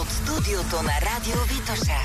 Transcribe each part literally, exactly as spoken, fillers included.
от студиото на Радио Витоша.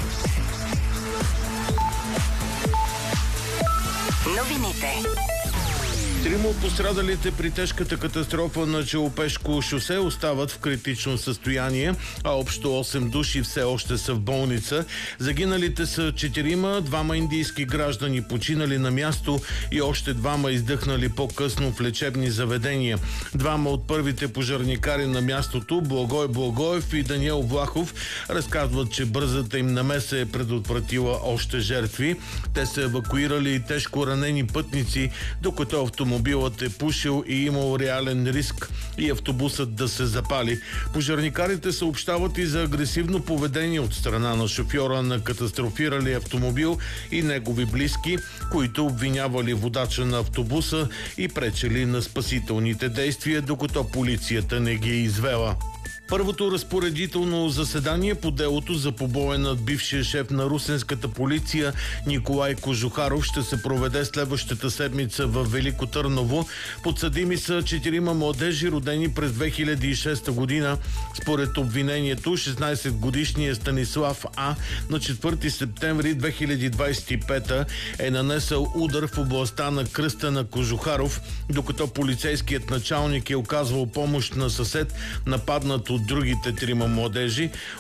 Новините. Трима от пострадалите при тежката катастрофа на Челопешко шосе остават в критично състояние, а общо осем души все още са в болница. Загиналите са четирима, двама индийски граждани починали на място и още двама издъхнали по-късно в лечебни заведения. Двама от първите пожарникари на мястото, Благой Благоев и Даниел Влахов, разказват, че бързата им намеса е предотвратила още жертви. Те са евакуирали тежко ранени пътници, докато автомобилът Автомобилът е пушил и имал реален риск и автобусът да се запали. Пожарникарите съобщават и за агресивно поведение от страна на шофьора на катастрофирали автомобил и негови близки, които обвинявали водача на автобуса и пречели на спасителните действия, докато полицията не ги е извела. Първото разпоредително заседание по делото за побоя над бившия шеф на русенската полиция Николай Кожухаров ще се проведе следващата седмица в Велико Търново. Подсъдими са четирима младежи, родени през две хиляди и шеста година. Според обвинението, шестнайсетгодишният Станислав А. на четвърти септември две хиляди двайсет и пета е нанесъл удар в областта на кръста на Кожухаров, докато полицейският началник е оказвал помощ на съсед, нападнат от другите трима младежи.